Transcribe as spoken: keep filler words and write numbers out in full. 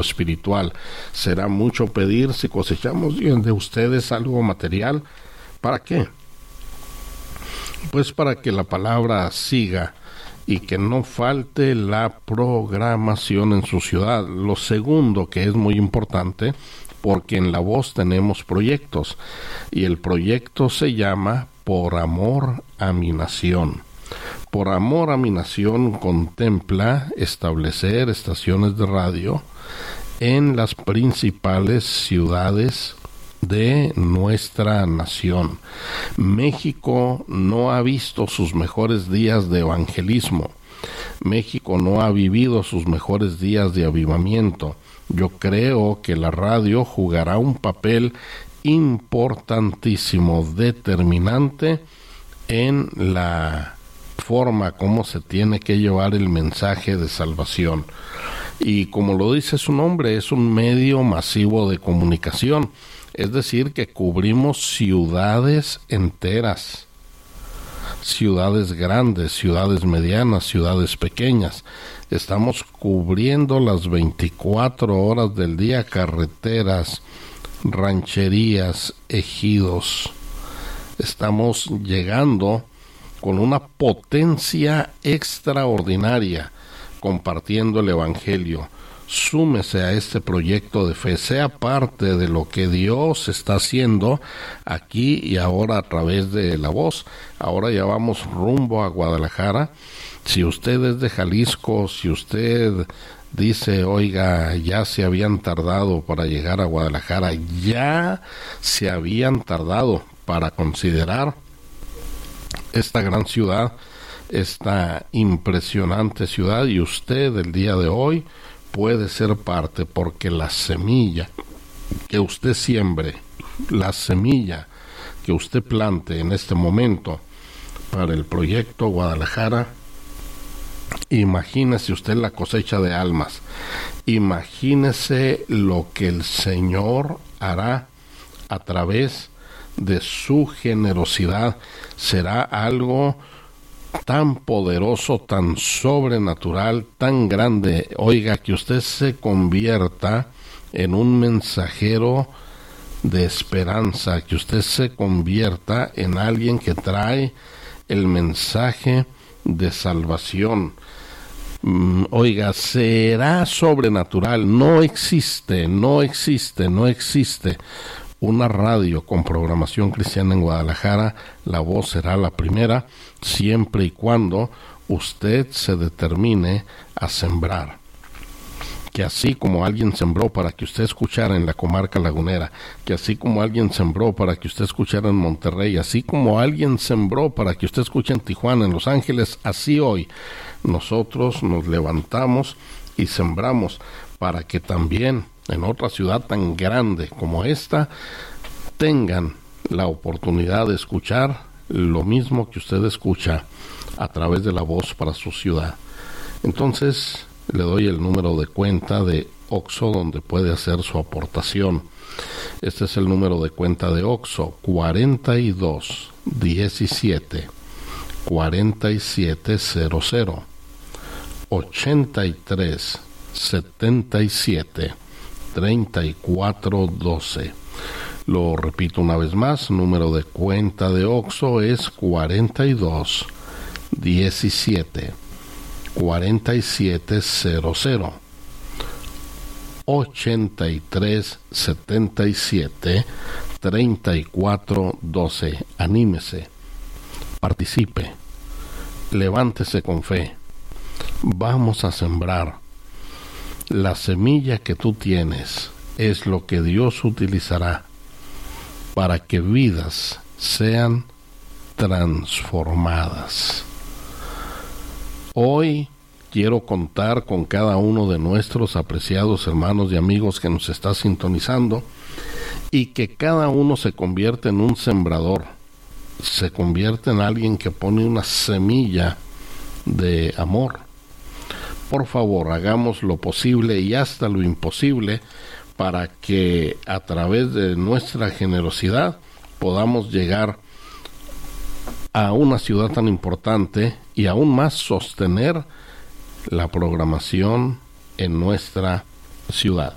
espiritual. Será mucho pedir si cosechamos de ustedes algo material. ¿Para qué? Pues para que la palabra siga y que no falte la programación en su ciudad. Lo segundo, que es muy importante, porque en La Voz tenemos proyectos, y el proyecto se llama Por Amor a mi Nación. Por Amor a mi Nación contempla establecer estaciones de radio en las principales ciudades de nuestra nación. México no ha visto sus mejores días de evangelismo. México no ha vivido sus mejores días de avivamiento. Yo creo que la radio jugará un papel importantísimo, determinante en la forma como se tiene que llevar el mensaje de salvación. Y como lo dice su nombre, es un medio masivo de comunicación. Es decir, que cubrimos ciudades enteras, ciudades grandes, ciudades medianas, ciudades pequeñas. Estamos cubriendo las veinticuatro horas del día, carreteras, rancherías, ejidos. Estamos llegando con una potencia extraordinaria, compartiendo el Evangelio. Súmese a este proyecto de fe, sea parte de lo que Dios está haciendo aquí y ahora a través de La Voz. Ahora ya vamos rumbo a Guadalajara. Si usted es de Jalisco, si usted dice, oiga, ya se habían tardado para llegar a Guadalajara, ya se habían tardado para considerar esta gran ciudad, esta impresionante ciudad, y usted el día de hoy puede ser parte, porque la semilla que usted siembre, la semilla que usted plante en este momento para el proyecto Guadalajara, imagínese usted la cosecha de almas, imagínese lo que el Señor hará a través de su generosidad. Será algo tan poderoso, tan sobrenatural, tan grande. Oiga, que usted se convierta en un mensajero de esperanza, que usted se convierta en alguien que trae el mensaje de salvación. Oiga, será sobrenatural. No existe, no existe, no existe una radio con programación cristiana en Guadalajara. La Voz será la primera, siempre y cuando usted se determine a sembrar. Que así como alguien sembró para que usted escuchara en la comarca lagunera, que así como alguien sembró para que usted escuchara en Monterrey, así como alguien sembró para que usted escuche en Tijuana, en Los Ángeles, así hoy nosotros nos levantamos y sembramos para que también en otra ciudad tan grande como esta tengan la oportunidad de escuchar lo mismo que usted escucha a través de La Voz para su ciudad. Entonces le doy el número de cuenta de Oxxo donde puede hacer su aportación. Este es el número de cuenta de Oxxo: cuarenta y dos diecisiete cuarenta y siete cero cero ochenta y tres setenta y siete treinta y cuatro doce. Lo repito una vez más, número de cuenta de Oxxo es cuarenta y dos diecisiete cuarenta y siete cero cero ochenta y tres setenta y siete treinta y cuatro doce. Anímese, participe, levántese con fe. Vamos a sembrar. La semilla que tú tienes es lo que Dios utilizará para que vidas sean transformadas. Hoy quiero contar con cada uno de nuestros apreciados hermanos y amigos que nos está sintonizando, y que cada uno se convierte en un sembrador, se convierte en alguien que pone una semilla de amor. Por favor, hagamos lo posible y hasta lo imposible para que a través de nuestra generosidad podamos llegar a una ciudad tan importante y aún más sostener la programación en nuestra ciudad.